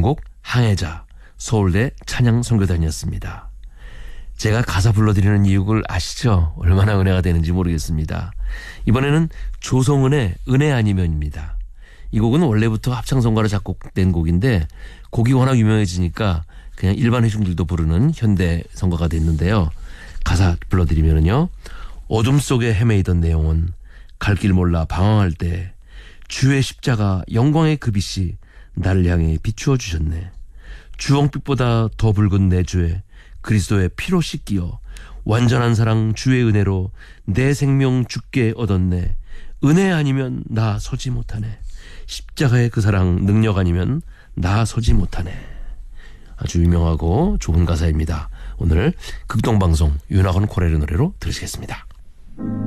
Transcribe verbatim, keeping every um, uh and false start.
신청곡 항해자, 서울대 찬양선교단이었습니다. 제가 가사 불러드리는 이유를 아시죠? 얼마나 은혜가 되는지 모르겠습니다. 이번에는 조성은의 은혜 아니면입니다. 이 곡은 원래부터 합창성가로 작곡된 곡인데 곡이 워낙 유명해지니까 그냥 일반 회중들도 부르는 현대성가가 됐는데요. 가사 불러드리면요. 어둠 속에 헤매이던 내 영혼, 갈 길 몰라 방황할 때 주의 십자가 영광의 그 빛이 나를 향해 비추어 주셨네. 주홍빛보다 더 붉은 내 죄 그리스도의 피로 씻기어 완전한 사랑 주의 은혜로 내 생명 주께 얻었네. 은혜 아니면 나 서지 못하네. 십자가의 그 사랑 능력 아니면 나 서지 못하네. 아주 유명하고 좋은 가사입니다. 오늘 극동방송 윤학원 코레르 노래로 들으시겠습니다.